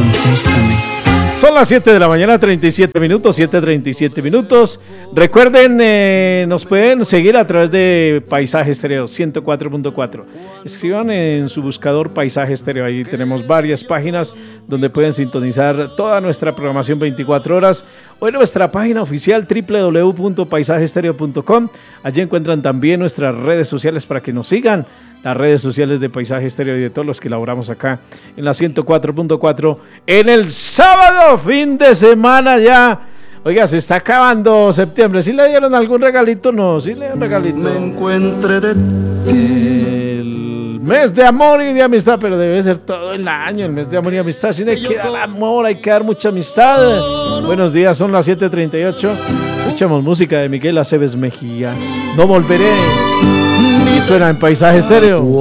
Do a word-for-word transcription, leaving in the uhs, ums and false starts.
Contéstame. Son las siete de la mañana, treinta y siete minutos, siete treinta y siete minutos. Recuerden, eh, nos pueden seguir a través de Paisaje Estéreo ciento cuatro punto cuatro. Escriban en su buscador Paisaje Estéreo. Ahí tenemos varias páginas donde pueden sintonizar toda nuestra programación veinticuatro horas. O en nuestra página oficial doble u doble u doble u punto paisaje estéreo punto com. Allí encuentran también nuestras redes sociales para que nos sigan. Las redes sociales de Paisaje Estéreo y de todos los que elaboramos acá en la ciento cuatro punto cuatro en el sábado, fin de semana ya. Oiga, se está acabando septiembre. ¿Sí le dieron algún regalito? No, sí le dieron regalito. Me encuentre de el mes de amor y de amistad, pero debe ser todo el año, el mes de amor y amistad. Si hay que dar amor, hay que dar mucha amistad. Buenos días, son las siete treinta y ocho. Escuchamos música de Miguel Aceves Mejía. No volveré. Y suena en Paisaje Estéreo.